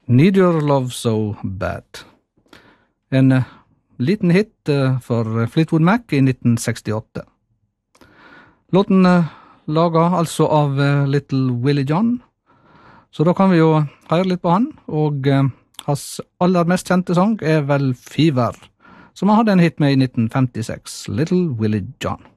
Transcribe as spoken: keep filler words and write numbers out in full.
Need Your Love So Bad. En uh, liten hit uh, for Fleetwood Mac i nitten sekstiåtte. Låten uh, laget altså av uh, Little Willie John, så da kan vi jo høre litt på han, og uh, hans aller mest kjente sang er vel Fever, som han hadde en hit med i nitten femtiseks, Little Willie John.